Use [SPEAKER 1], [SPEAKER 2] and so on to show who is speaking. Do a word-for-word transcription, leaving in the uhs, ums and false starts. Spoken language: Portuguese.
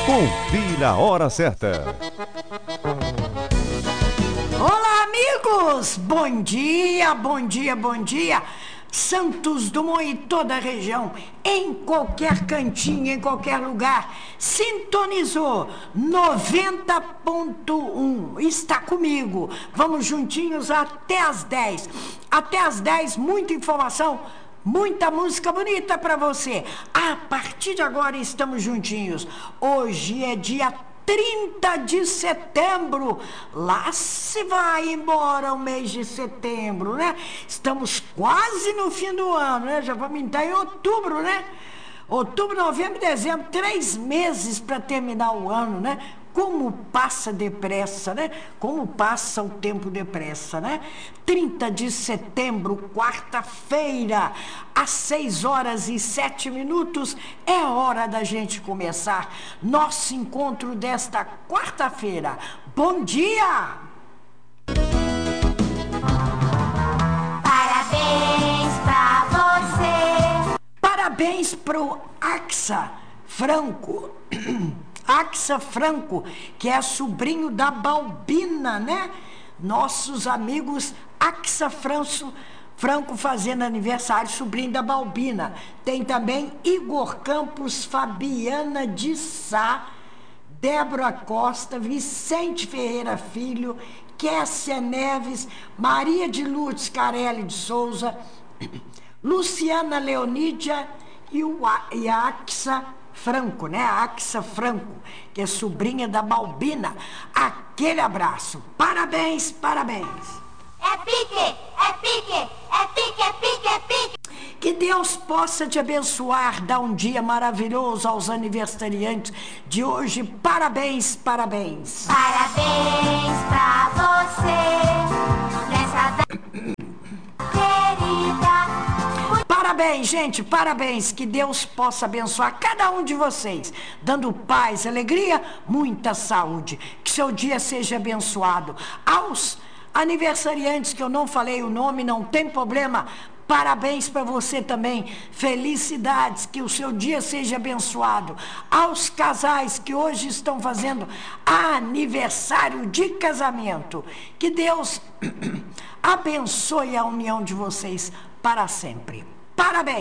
[SPEAKER 1] Confira a hora certa.
[SPEAKER 2] Olá, amigos! Bom dia, bom dia, bom dia! Santos Dumont e toda a região, em qualquer cantinho, em qualquer lugar, sintonizou noventa ponto um, está comigo. Vamos juntinhos até as dez. Até as dez, muita informação, muita música bonita para você. A partir de agora estamos juntinhos. Hoje é dia trinta de setembro, lá se vai embora o mês de setembro, né? Estamos quase no fim do ano, né? Já vamos entrar em outubro, né? Outubro, novembro e dezembro, três meses para terminar o ano, né? Como passa depressa, né? Como passa o tempo depressa, né? trinta de setembro, quarta-feira, às seis horas e sete minutos, é hora da gente começar nosso encontro desta quarta-feira. Bom dia!
[SPEAKER 3] Parabéns pra você.
[SPEAKER 2] Parabéns pro Axa Franco. Axa Franco, que é sobrinho da Balbina, né? Nossos amigos Axa Franco, Franco fazendo aniversário, sobrinho da Balbina. Tem também Igor Campos, Fabiana de Sá, Débora Costa, Vicente Ferreira Filho, Kessia Neves, Maria de Lourdes Carelli de Souza, Luciana Leonídia e o e a Axa Franco, né? A Axa Franco, que é sobrinha da Balbina. Aquele abraço. Parabéns, parabéns.
[SPEAKER 3] É pique, é pique, é pique, é pique, é pique.
[SPEAKER 2] Que Deus possa te abençoar, dar um dia maravilhoso aos aniversariantes de hoje. Parabéns, parabéns.
[SPEAKER 3] Parabéns pra você nessa data querida.
[SPEAKER 2] Parabéns, gente, parabéns. Que Deus possa abençoar cada um de vocês, dando paz, alegria, muita saúde. Que seu dia seja abençoado. Aos aniversariantes que eu não falei o nome, não tem problema. Parabéns para você também. Felicidades, que o seu dia seja abençoado. Aos casais que hoje estão fazendo aniversário de casamento, que Deus abençoe a união de vocês para sempre. Parabéns!